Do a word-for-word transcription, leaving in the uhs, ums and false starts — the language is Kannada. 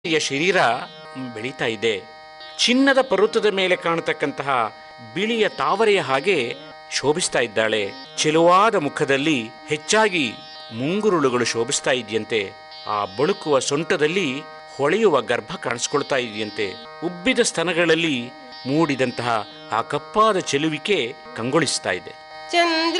ಶರೀರ ಬೆಳೀತಾ ಇದೆ. ಚಿನ್ನದ ಪರ್ವತದ ಮೇಲೆ ಕಾಣತಕ್ಕಂತಹ ಬಿಳಿಯ ತಾವರೆಯ ಹಾಗೆ ಶೋಭಿಸ್ತಾ ಇದ್ದಾಳೆ. ಚೆಲುವಾದ ಮುಖದಲ್ಲಿ ಹೆಚ್ಚಾಗಿ ಮುಂಗುರುಳುಗಳು ಶೋಭಿಸ್ತಾ ಇದೆಯಂತೆ. ಆ ಬಳುಕುವ ಸೊಂಟದಲ್ಲಿ ಹೊಳೆಯುವ ಗರ್ಭ ಕಾಣಿಸ್ಕೊಳ್ತಾ ಇದೆಯಂತೆ. ಉಬ್ಬಿದ ಸ್ತನಗಳಲ್ಲಿ ಮೂಡಿದಂತಹ ಆ ಕಪ್ಪಾದ ಚೆಲುವಿಕೆ ಕಂಗೊಳಿಸ್ತಾ ಇದೆ. ಚಂದ್ರ